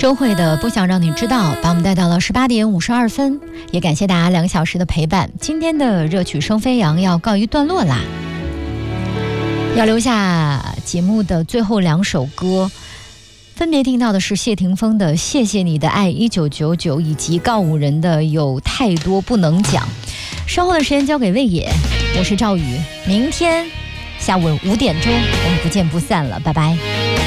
周慧的不想让你知道，把我们带到了18点52分，也感谢大家2个小时的陪伴。今天的热曲声飞扬要告一段落啦，要留下节目的最后2首歌，分别听到的是谢霆锋的《谢谢你的爱1999》以及告五人的《有太多不能讲》。稍后的时间交给魏野，我是赵宇，明天下午5点钟我们不见不散了，拜拜。